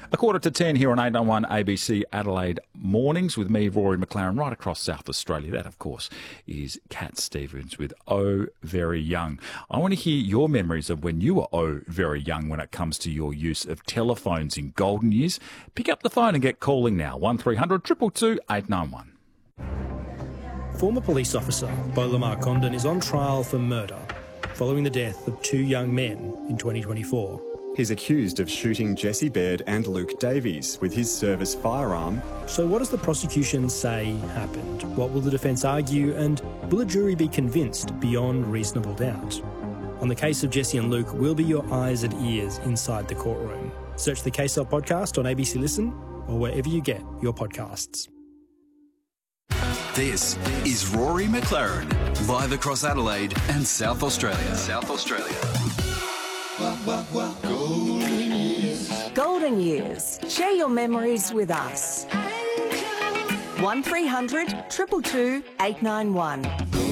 10 here on 891 ABC Adelaide Mornings with me, Rory McLaren, right across South Australia. That, of course, is Cat Stevens with Oh Very Young. I want to hear your memories of when you were oh very young when it comes to your use of telephones in golden years. Pick up the phone and get calling now, 1300 222 891. Former police officer Beau Lamar Condon is on trial for murder following the death of two young men in 2024. He's accused of shooting Jesse Baird and Luke Davies with his service firearm. So what does the prosecution say happened? What will the defence argue, and will a jury be convinced beyond reasonable doubt? On the case of Jesse and Luke, we'll be your eyes and ears inside the courtroom. Search the Case Up podcast on ABC Listen or wherever you get your podcasts. This is Rory McLaren, live across Adelaide and South Australia. Golden Years. Share your memories with us. 1300 222 891.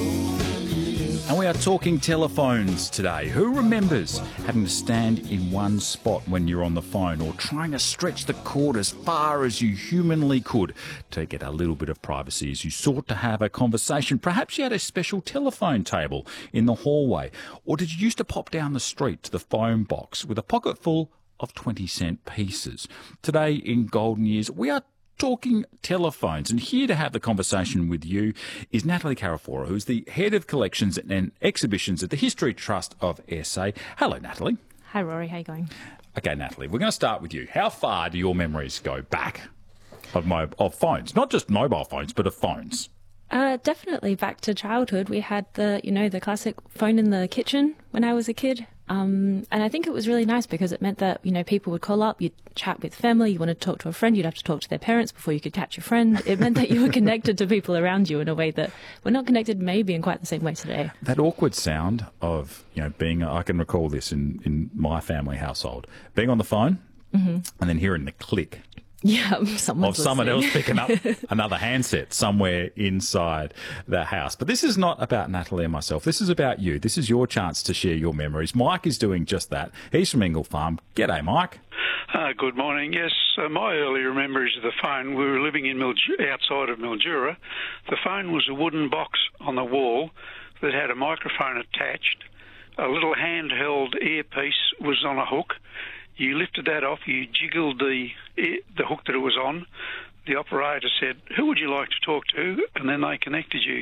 And we are talking telephones today. Who remembers having to stand in one spot when you're on the phone, or trying to stretch the cord as far as you humanly could to get a little bit of privacy as you sought to have a conversation? Perhaps you had a special telephone table in the hallway, or did you used to pop down the street to the phone box with a pocket full of 20-cent pieces? Today in Golden Years, we are talking telephones, and here to have the conversation with you is Natalie Carafora, who's the Head of Collections and Exhibitions at the History Trust of SA. Hello, Natalie. Hi, Rory. How you going? Okay, Natalie, we're going to start with you. How far do your memories go back of phones? Not just mobile phones, but of phones. Definitely back to childhood. We had the classic phone in the kitchen when I was a kid. And I think it was really nice because it meant that, people would call up, you'd chat with family, you wanted to talk to a friend, you'd have to talk to their parents before you could catch your friend. It meant that you were connected to people around you in a way that we're not connected maybe in quite the same way today. That awkward sound of, being, I can recall this in my family household, being on the phone and then hearing the click. Yeah, someone else picking up another handset somewhere inside the house. But this is not about Natalie and myself. This is about you. This is your chance to share your memories. Mike is doing just that. He's from Ingle Farm. G'day, Mike. Good morning. Yes, my earlier memories of the phone, we were living in outside of Mildura. The phone was a wooden box on the wall that had a microphone attached. A little handheld earpiece was on a hook. You lifted that off, you jiggled the hook that it was on. The operator said, "Who would you like to talk to?" And then they connected you.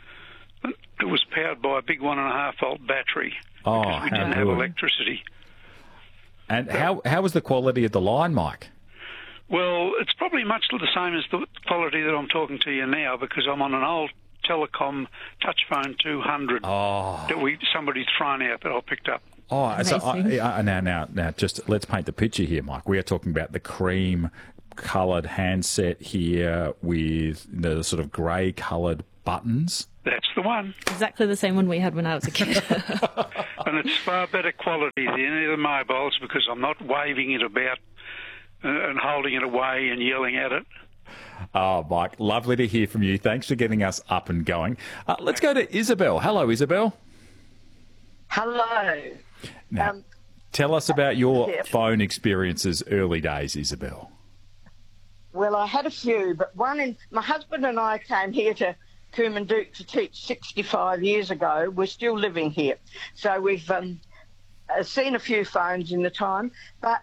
It was powered by a big 1.5 volt battery because we didn't have electricity. And how was the quality of the line, Mike? Well, it's probably much the same as the quality that I'm talking to you now, because I'm on an old Telecom Touchphone 200 that somebody's thrown out that I picked up. Oh, so now, just let's paint the picture here, Mike. We are talking about the cream-coloured handset here with the sort of grey-coloured buttons. That's the one. Exactly the same one we had when I was a kid. And it's far better quality than any of the mobiles because I'm not waving it about and holding it away and yelling at it. Oh, Mike, lovely to hear from you. Thanks for getting us up and going. Let's go to Isabel. Hello, Isabel. Hello. Now, tell us about your phone experiences early days, Isabel. Well, I had a few, but my husband and I came here to Coomanduk to teach 65 years ago. We're still living here. So we've seen a few phones in the time. But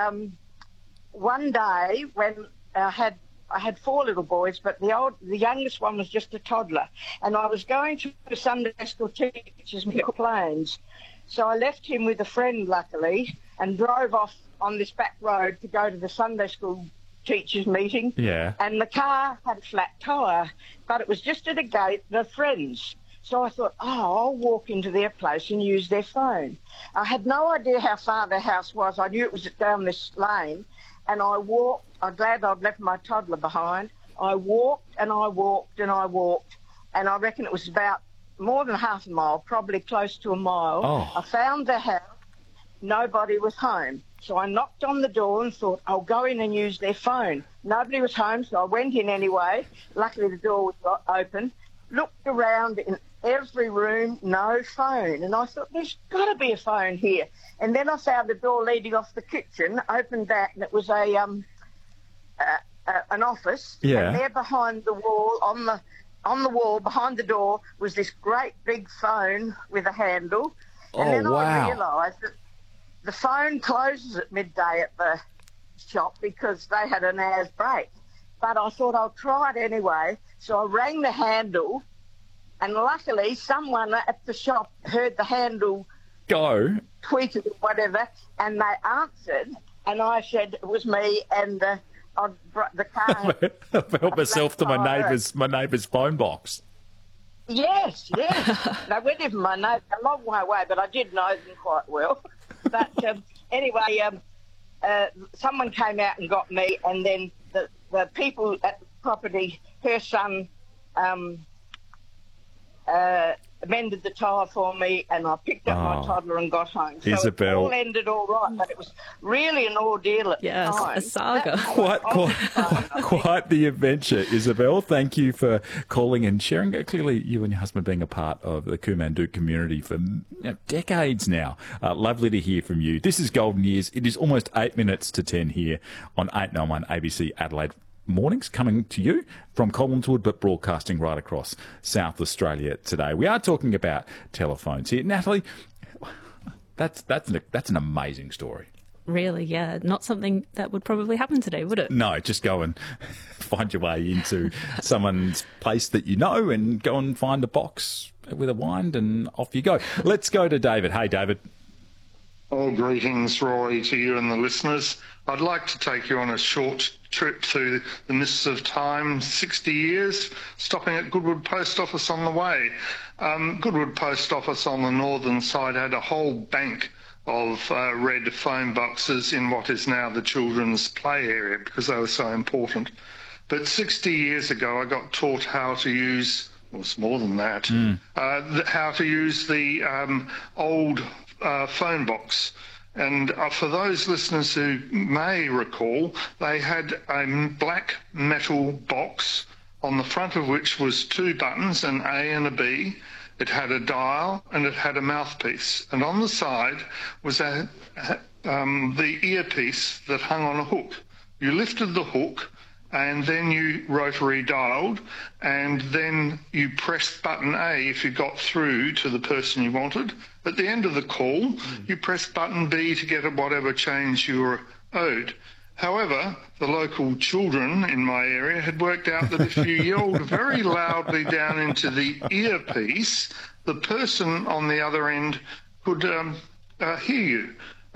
one day when I had 4 little boys, but the youngest one was just a toddler, and I was going to the Sunday school teachers' planes. So I left him with a friend, luckily, and drove off on this back road to go to the Sunday school teachers' meeting. Yeah. And the car had a flat tyre, but it was just at a gate, the friends. So I thought, I'll walk into their place and use their phone. I had no idea how far their house was. I knew it was down this lane. And I walked. I'm glad I'd left my toddler behind. I walked and I walked and I walked. And I reckon it was about more than half a mile, probably close to a mile. I found the house. Nobody was home. So I knocked on the door and thought, I'll go in and use their phone. Nobody was home, so I went in anyway. Luckily, the door was open. Looked around every room, no phone. And I thought, there's got to be a phone here. And then I found a door leading off the kitchen, opened that, and it was an office. Yeah. And there behind the wall, on the wall behind the door, was this great big phone with a handle. And then I realised that the phone closes at midday at the shop because they had an hour's break. But I thought I'll try it anyway. So I rang the handle, and luckily someone at the shop heard the handle go, tweeted or whatever, and they answered, and I said it was me, and I brought the car. I've helped myself to my neighbour's phone box. Yes. They weren't even my neighbour, a long way away, but I did know them quite well. But anyway, someone came out and got me, and then the people at the property, her son mended the tyre for me, and I picked up my toddler and got home. So Isabel, it all ended all right, but it was really an ordeal at the time. A saga. Quite the adventure, Isabel. Thank you for calling and sharing. Clearly, you and your husband being a part of the Kumanduk community for decades now. Lovely to hear from you. This is Golden Years. It is almost 8 minutes to 10 here on 891 ABC Adelaide Mornings, coming to you from Collinswood, but broadcasting right across South Australia today. We are talking about telephones here. Natalie, that's an amazing story. Really, yeah. Not something that would probably happen today, would it? No, just go and find your way into someone's place that you know and go and find a box with a wind and off you go. Let's go to David. Hey, David. Oh, greetings, Roy, to you and the listeners. I'd like to take you on a short trip through the mists of time, 60 years, stopping at Goodwood Post Office on the way. Goodwood Post Office on the northern side had a whole bank of red phone boxes in what is now the children's play area because they were so important. But 60 years ago, I got taught how to use, well, it's more than that, how to use the old phone box. And for those listeners who may recall, they had a black metal box on the front of which was two buttons, an A and a B. It had a dial and it had a mouthpiece. And on the side was the earpiece that hung on a hook. You lifted the hook and then you rotary dialed, and then you pressed button A if you got through to the person you wanted. At the end of the call, you pressed button B to get whatever change you were owed. However, the local children in my area had worked out that if you yelled very loudly down into the earpiece, the person on the other end could hear you.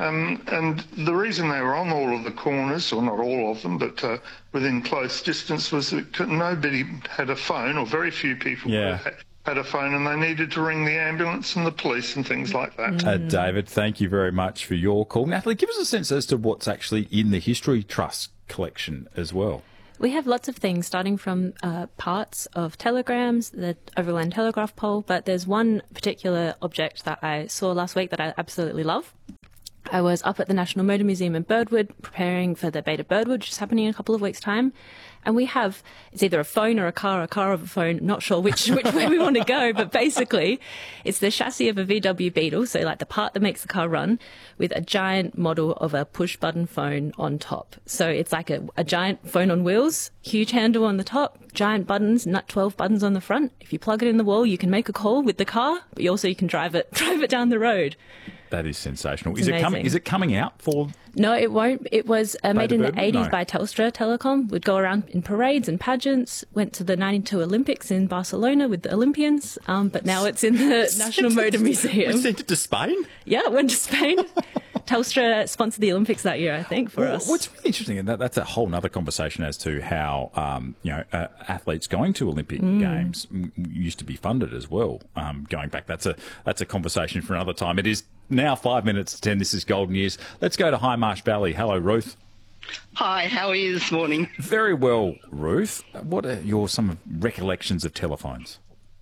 And the reason they were on all of the corners, or not all of them, but within close distance, was that nobody had a phone, or very few people had a phone, and they needed to ring the ambulance and the police and things like that. David, thank you very much for your call. Natalie, give us a sense as to what's actually in the History Trust collection as well. We have lots of things, starting from parts of telegrams, the Overland Telegraph Pole, but there's one particular object that I saw last week that I absolutely love. I was up at the National Motor Museum in Birdwood preparing for the Beta Birdwood, which is happening in a couple of weeks' time. And we have, it's either a phone or a car of a phone, not sure which way we want to go, but basically it's the chassis of a VW Beetle, so like the part that makes the car run, with a giant model of a push-button phone on top. So it's like a giant phone on wheels, huge handle on the top, giant buttons, 12 buttons on the front. If you plug it in the wall, you can make a call with the car, but you can drive it down the road. That is sensational. Is it coming out for? No, it won't. It was made in the 80s by Telstra Telecom. Would go around in parades and pageants. Went to the 92 Olympics in Barcelona with the Olympians. But now it's in the National Motor Museum. We sent it to Spain? Yeah, it went to Spain. Telstra sponsored the Olympics that year, I think, for us. What's really interesting, and that's a whole other conversation as to how athletes going to Olympic Games used to be funded as well. Going back, that's a conversation for another time. It is now 5 minutes to 10. This is Golden Years. Let's go to High Marsh Valley. Hello, Ruth. Hi, how are you this morning? Very well, Ruth. What are some recollections of telephones?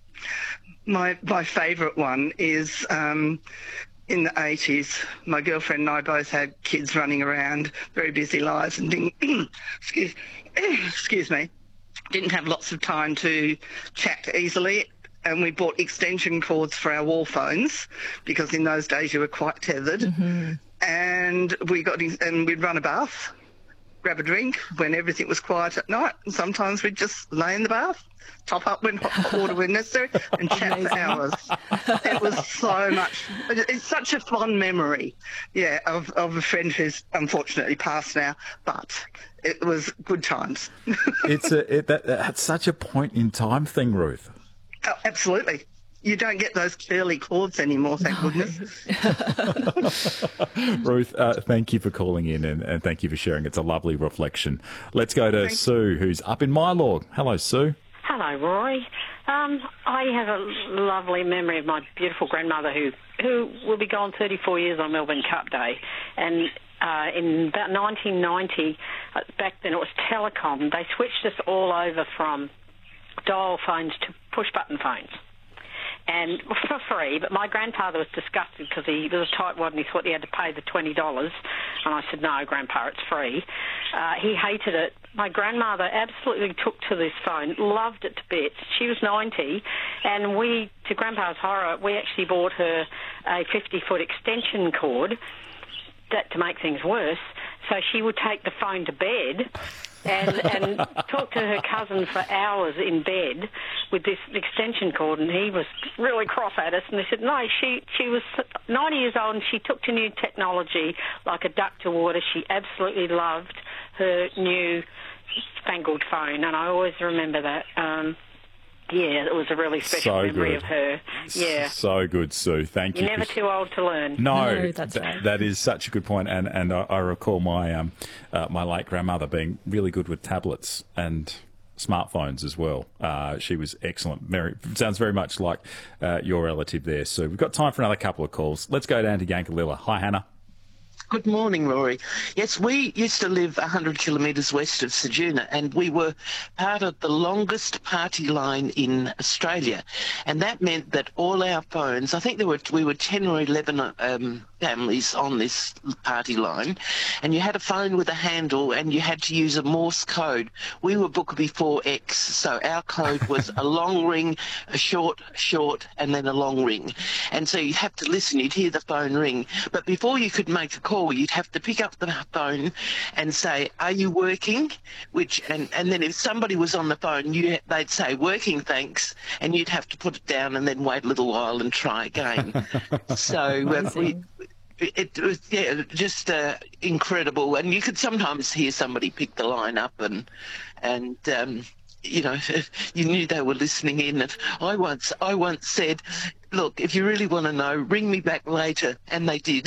My favourite one is in the 80s. My girlfriend and I both had kids running around, very busy lives, and excuse me, didn't have lots of time to chat easily. and we bought extension cords for our wall phones because in those days you were quite tethered. Mm-hmm. And we'd run a bath, grab a drink when everything was quiet at night, and sometimes we'd just lay in the bath, top up when hot water were necessary, and chat for hours. It was so much. It's such a fond memory, of a friend who's unfortunately passed now, but it was good times. That's such a point in time thing, Ruth. Oh, absolutely. You don't get those curly cords anymore, thank goodness. Ruth, thank you for calling in and thank you for sharing. It's a lovely reflection. Let's go to Sue, who's up in Mylor. Hello, Sue. Hello, Roy. I have a lovely memory of my beautiful grandmother who will be gone 34 years on Melbourne Cup Day. And in about 1990, back then it was telecom, they switched us all over from dial phones to push-button phones. And for free, but my grandfather was disgusted because he was a tightwad and he thought he had to pay the $20. And I said, no, Grandpa, it's free. He hated it. My grandmother absolutely took to this phone, loved it to bits. She was 90, and we, to Grandpa's horror, we actually bought her a 50-foot extension cord to make things worse. So she would take the phone to bed and talk to her cousin for hours in bed with this extension cord, and he was really cross at us. And they said, no, she was 90 years old and she took to new technology like a duck to water. She absolutely loved her new fangled phone, and I always remember that. It was a really special memory of her. Yeah. So good, Sue. Thank you. You're never too old to learn. No, that's right. That is such a good point. And I recall my my late grandmother being really good with tablets and smartphones as well. She was excellent. Sounds very much like your relative there, Sue. We've got time for another couple of calls. Let's go down to Yankalilla. Hi, Hannah. Good morning, Rory. Yes, we used to live 100 kilometres west of Ceduna, and we were part of the longest party line in Australia. And that meant that all our phones, I think we were 10 or 11 families on this party line, and you had a phone with a handle and you had to use a Morse code. We were book before X, so our code was a long ring, a short, and then a long ring. And so you'd have to listen, you'd hear the phone ring. But before you could make a call, you'd have to pick up the phone and say, are you working? And then if somebody was on the phone, they'd say, working, thanks, and you'd have to put it down and then wait a little while and try again. So it was just incredible, and you could sometimes hear somebody pick the line up, and you knew they were listening in. And I once said, look, if you really want to know, ring me back later, and they did.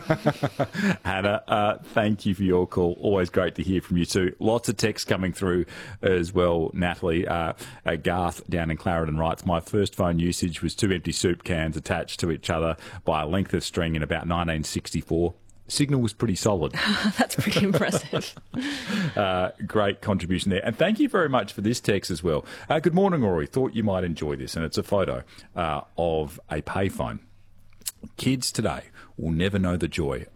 Hannah, thank you for your call. Always great to hear from you too. Lots of texts coming through as well. Natalie, Garth down in Clarendon writes, my first phone usage was 2 empty soup cans attached to each other by a length of string in about 1964. Signal was pretty solid. That's pretty impressive. Great contribution there. And thank you very much for this text as well. Good morning, Rory. Thought you might enjoy this. And it's a photo of a payphone. Kids today will never know the joy